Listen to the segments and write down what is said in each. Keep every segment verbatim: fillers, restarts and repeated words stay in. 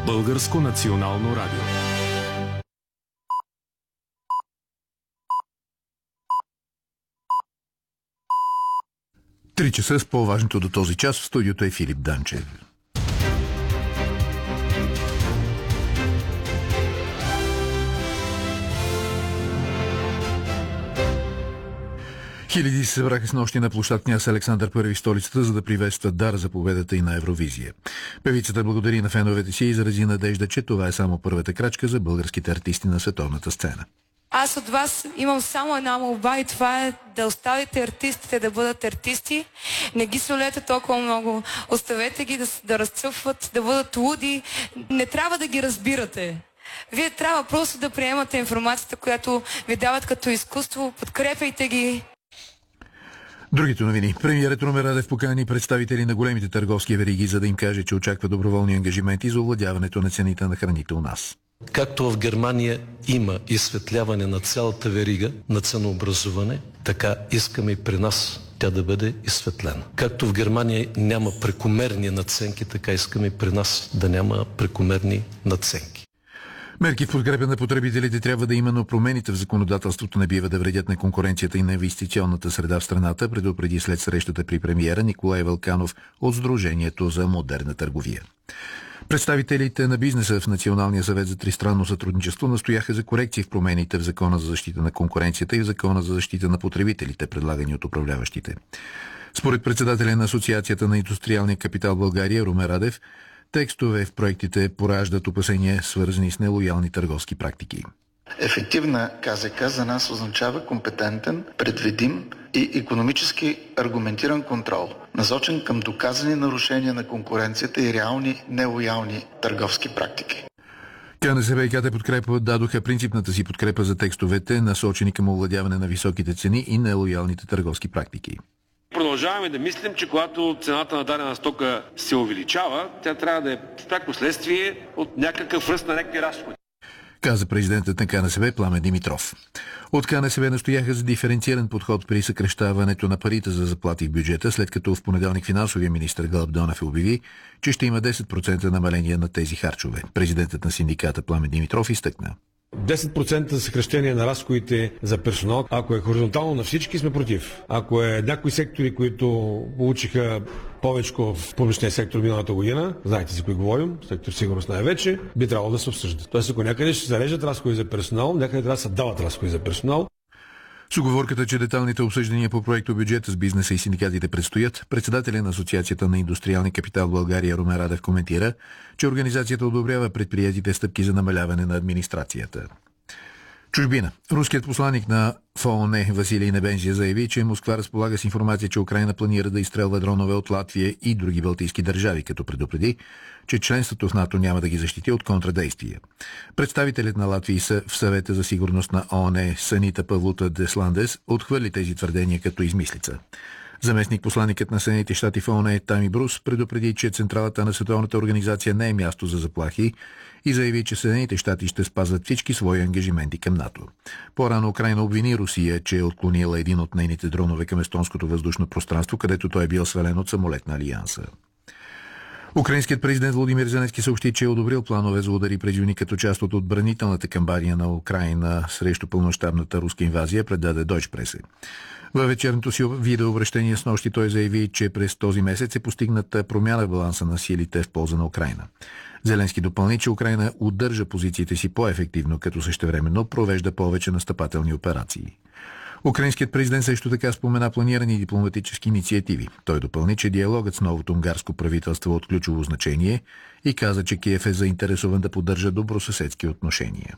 Българско национално радио. Три часа с по-важното до този час. В студиото е Филип Данчев. Хиляди се събраха с нощи на площад Княз Александър Първи в столицата, за да приветстват дар за победата и на Евровизия. Певицата благодари на феновете си и изрази надежда, че това е само първата крачка за българските артисти на световната сцена. Аз от вас имам само една молба и това е да оставите артистите да бъдат артисти. Не ги солете толкова много. Оставете ги да, да разцъфват, да бъдат луди. Не трябва да ги разбирате. Вие трябва просто да приемате информацията, която ви дават като изкуство. Подкрепяйте ги. Другите новини. Премиерът Румен Радев покани представители на големите търговски вериги, за да им каже, че очаква доброволни ангажименти за овладяването на цените на храните у нас. Както в Германия има изсветляване на цялата верига на ценообразуване, така искаме и при нас тя да бъде изсветлена. Както в Германия няма прекомерни надценки, така искаме и при нас да няма прекомерни надценки. Мерки в подкрепа на потребителите трябва да има, но промените в законодателството не бива да вредят на конкуренцията и на инвестиционната среда в страната, предупреди след срещата при премиера Николай Вълканов от Сдружението за модерна търговия. Представителите на бизнеса в Националния съвет за тристранно сътрудничество настояха за корекции в промените в Закона за защита на конкуренцията и в Закона за защита на потребителите, предлагани от управляващите. Според председателя на Асоциацията на индустриалния капитал в България Румен Радев, текстове в проектите пораждат опасения, свързани с нелоялни търговски практики. Ефективна КЗК за нас означава компетентен, предвидим и икономически аргументиран контрол, насочен към доказани нарушения на конкуренцията и реални нелоялни търговски практики. КНСБ и КТ Подкрепа дадоха принципната си подкрепа за текстовете, насочени към овладяване на високите цени и нелоялните търговски практики. Продължаваме да мислим, че когато цената на дадена стока се увеличава, тя трябва да е пряко следствие от някакъв ръст на някакви разходи, каза президентът на КНСБ Пламен Димитров. От КНСБ настояха за диференциран подход при съкращаването на парите за заплати в бюджета, след като в понеделник финансовия министър Гълъб Донев обяви, че ще има десет процента намаление на тези харчове. Президентът на синдиката Пламен Димитров изтъкна: десет процента съкращение на разходите за персонал. Ако е хоризонтално на всички, сме против. Ако е някои сектори, които получиха повече в публичния сектор миналата година, знаете за кои говорим, сектор сигурност най-вече, би трябвало да се обсъждат. Тоест, ако някъде ще се режат разходи за персонал, някъде трябва да се дават разходи за персонал. С уговорката, че деталните обсъждания по проекто бюджета с бизнеса и синдикатите предстоят, председателя на Асоциацията на индустриалния капитал в България Румен Радев коментира, че организацията одобрява предприятите стъпки за намаляване на администрацията. Чужбина. Руският посланик на ФООН Василий Небензия заяви, че Москва разполага с информация, че Украйна планира да изстрелва дронове от Латвия и други балтийски държави, като предупреди, че членството в НАТО няма да ги защити от контрадействия. Представителят на Латвия в Съвета за сигурност на ООН Санита Павлута Десландес отхвърли тези твърдения като измислица. Заместник посланикът на Съединените щати в ООН Тами Брус предупреди, че централата на Световната организация не е място за заплахи и заяви, че Съединените щати ще спазват всички свои ангажименти към НАТО. По-рано Украйна обвини Русия, че е отклонила един от нейните дронове към естонското въздушно пространство, където той е бил свален от самолет на Алианса. Украинският президент Володимир Зеленски съобщи, че е одобрил планове за удари през юни като част от отбранителната кампания на Украйна срещу пълномащабната руска инвазия, предаде Deutsche Presse. Във вечерното си видеообращение с нощи той заяви, че през този месец е постигната промяна в баланса на силите в полза на Украйна. Зеленски допълни, че Украйна удържа позициите си по-ефективно, като същевременно провежда повече настъпателни операции. Украинският президент също така спомена планирани дипломатически инициативи. Той допълни, че диалогът с новото унгарско правителство е от ключово значение и каза, че Киев е заинтересован да поддържа добросъседски отношения.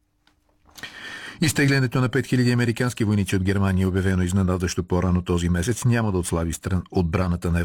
Изтеглянето на пет хиляди американски войници от Германия, обявено изненадващо по-рано този месец, няма да отслаби стран отбраната на